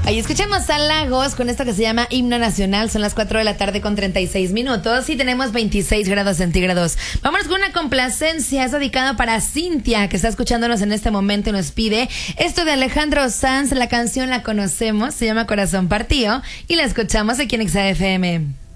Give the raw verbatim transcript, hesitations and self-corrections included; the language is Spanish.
Ahí escuchamos a Lagos con esto que se llama Himno Nacional. Son las cuatro de la tarde con treinta y seis minutos y tenemos veintiséis grados centígrados. Vámonos con una complacencia. Es dedicado para Cintia, que está escuchándonos en este momento y nos pide esto de Alejandro Sanz. La canción la conocemos, se llama Corazón Partido y la escuchamos aquí en X A F M.